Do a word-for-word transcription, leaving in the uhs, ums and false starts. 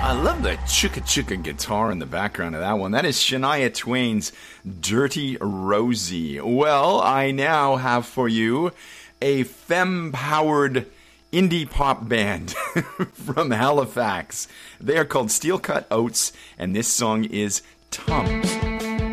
I love the chicka chicka guitar in the background of that one. That is Shania Twain's Dirty Rosie. Well, I now have for you a femme-powered indie pop band from Halifax. They are called Steel Cut Oats, and this song is Tums.